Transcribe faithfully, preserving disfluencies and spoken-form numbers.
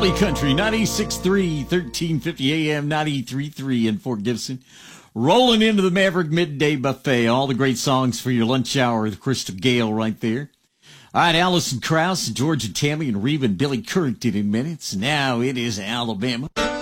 Early Country, ninety-six point three, thirteen fifty A M, ninety-three point three in Fort Gibson. Rolling into the Maverick Midday Buffet. All the great songs for your lunch hour with Crystal Gale right there. All right, Allison Krauss, Georgia Tammy, and Reba and Billy Currington in minutes. Now it is Alabama.